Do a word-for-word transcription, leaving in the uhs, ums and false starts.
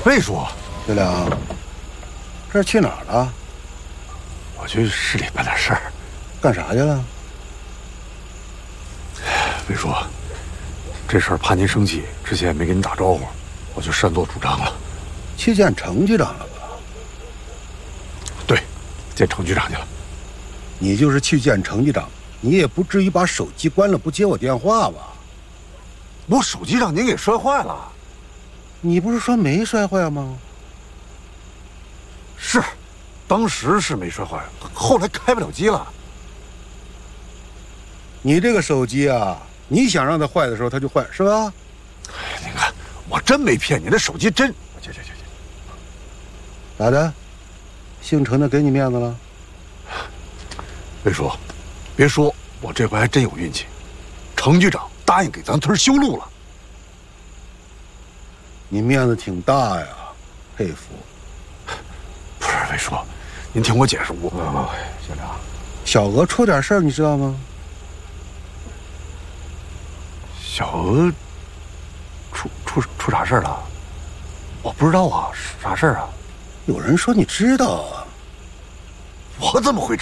魏叔， 月亮，这是去哪儿了？ 我去市里办点事儿。 干啥去了？ 魏叔，这事儿怕您生气，之前没跟您打招呼，我就擅作主张了。 去见程局长了吧？ 对，见程局长去了。 你就是去见程局长，你也不至于把手机关了不接我电话吧？ 我手机让您给摔坏了。 你不是说没摔坏吗？ 是，当时是没摔坏，后来开不了机了。 你这个手机啊，你想让它坏的时候它就坏，是吧？ 哎，您看，我真没骗你，那手机真……去去去去， 咋的？姓程的给你面子了？ 魏叔，别说，我这回还真有运气，程局长答应给咱村修路了。 你面子挺大呀，佩服。 不是魏叔，您听我解释，我…… 小梁，小娥出点事儿，你知道吗？ 小娥出出出啥事儿了？我不知道啊，啥事儿啊？ 有人说你知道啊。 我怎么会知道？